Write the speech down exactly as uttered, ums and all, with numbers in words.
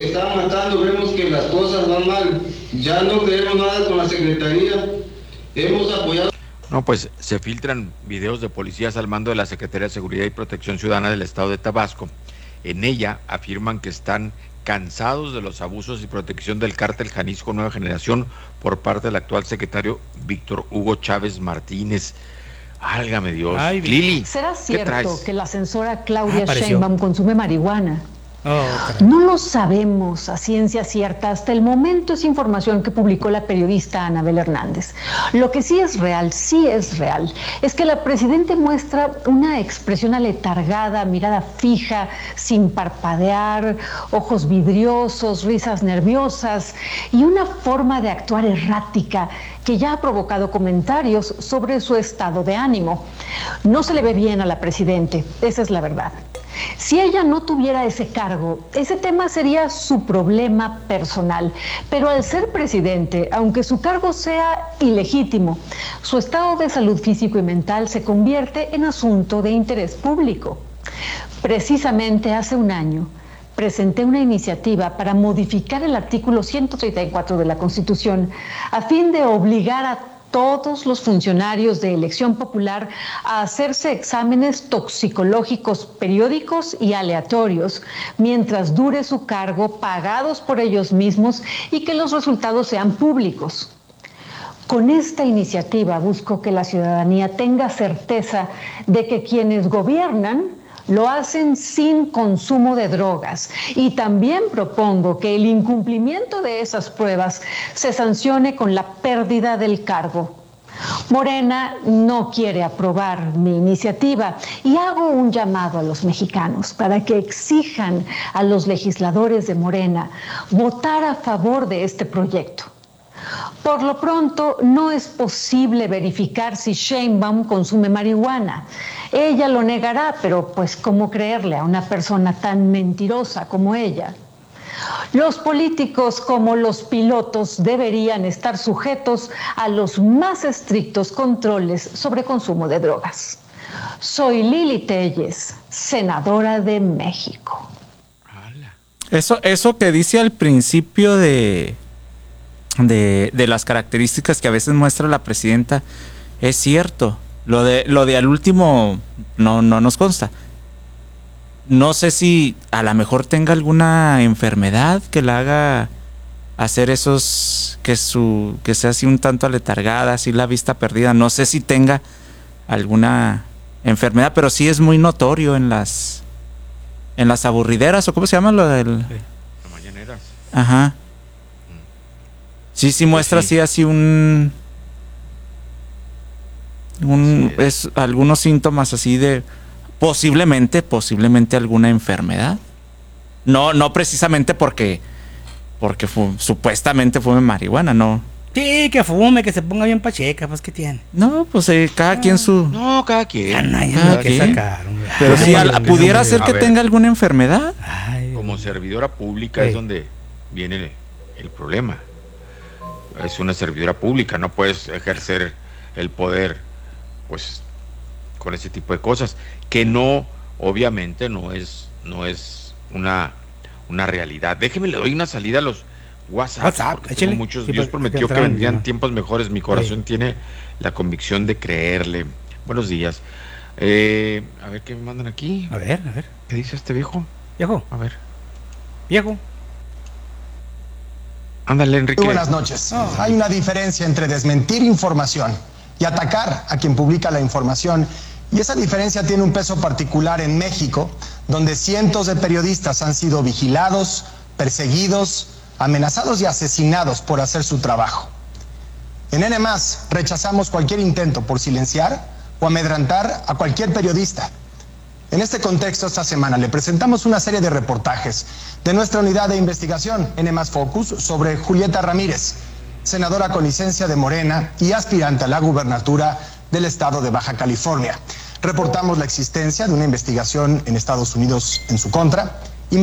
Están matando, vemos que las cosas van mal. Ya no queremos nada con la Secretaría. Hemos apoyado. No, pues se filtran videos de policías al mando de la Secretaría de Seguridad y Protección Ciudadana del Estado de Tabasco. En ella afirman que están cansados de los abusos y protección del cártel Jalisco Nueva Generación por parte del actual secretario Víctor Hugo Chávez Martínez. Álgame Dios. Ay, Lili, ¿será cierto que la censora Claudia Ah, Sheinbaum consume marihuana? Oh, no lo sabemos a ciencia cierta. Hasta el momento es información que publicó la periodista Anabel Hernández. Lo que sí es real, sí es real, es que la presidenta muestra una expresión aletargada, mirada fija, sin parpadear, ojos vidriosos, risas nerviosas y una forma de actuar errática que ya ha provocado comentarios sobre su estado de ánimo. No se le ve bien a la presidenta, esa es la verdad. Si ella no tuviera ese cargo, ese tema sería su problema personal. Pero al ser presidente, aunque su cargo sea ilegítimo, su estado de salud físico y mental se convierte en asunto de interés público. Precisamente hace un año, presenté una iniciativa para modificar el artículo ciento treinta y cuatro de la Constitución a fin de obligar a todos los funcionarios de elección popular a hacerse exámenes toxicológicos periódicos y aleatorios mientras dure su cargo, pagados por ellos mismos y que los resultados sean públicos. Con esta iniciativa busco que la ciudadanía tenga certeza de que quienes gobiernan lo hacen sin consumo de drogas, y también propongo que el incumplimiento de esas pruebas se sancione con la pérdida del cargo. Morena no quiere aprobar mi iniciativa y hago un llamado a los mexicanos para que exijan a los legisladores de Morena votar a favor de este proyecto. Por lo pronto, no es posible verificar si Sheinbaum consume marihuana. Ella lo negará, pero pues ¿cómo creerle a una persona tan mentirosa como ella? Los políticos, como los pilotos, deberían estar sujetos a los más estrictos controles sobre consumo de drogas. Soy Lili Telles, senadora de México. Eso, eso que dice al principio de... De, de las características que a veces muestra la presidenta es cierto. Lo de lo de al último no, no nos consta. No sé si a lo mejor tenga alguna enfermedad que la haga hacer esos, que su que sea así un tanto aletargada, así la vista perdida. No sé si tenga alguna enfermedad, pero sí es muy notorio en las en las aburrideras, o cómo se llama lo del Las mañaneras. Ajá. Sí, sí muestra sí. así, así un, un Sí. es algunos síntomas así de posiblemente, posiblemente alguna enfermedad. No, no precisamente porque, porque fu, supuestamente fume marihuana, no. Sí, que fume, que se ponga bien pacheca, pues ¿qué tiene? No, pues eh, cada quien su. No, cada quien. Ya no hay Cada nada que quien. sacar, hombre. Pero Ay, sí, al- Dios mío, pudiera hombre. ser que A ver. tenga alguna enfermedad. Ay, Como servidora pública Sí. es donde viene el problema. Es una servidora pública, no puedes ejercer el poder pues con ese tipo de cosas, que no, obviamente no es, no es una, una realidad. Déjeme, le doy una salida a los WhatsApp, WhatsApp, porque échele. tengo muchos. Sí, Dios para- prometió que que entraran, vendrían ¿no? tiempos mejores. Mi corazón Sí. tiene la convicción de creerle. Buenos días. Eh, a ver qué me mandan aquí. A ver, a ver. ¿Qué dice este viejo? Viejo, A ver. viejo. Ándale, Enrique. Muy buenas noches. Hay una diferencia entre desmentir información y atacar a quien publica la información, y esa diferencia tiene un peso particular en México, donde cientos de periodistas han sido vigilados, perseguidos, amenazados y asesinados por hacer su trabajo. En N más, rechazamos cualquier intento por silenciar o amedrentar a cualquier periodista. En este contexto, esta semana le presentamos una serie de reportajes de nuestra unidad de investigación, N más Focus, sobre Julieta Ramírez, senadora con licencia de Morena y aspirante a la gubernatura del estado de Baja California. Reportamos la existencia de una investigación en Estados Unidos en su contra,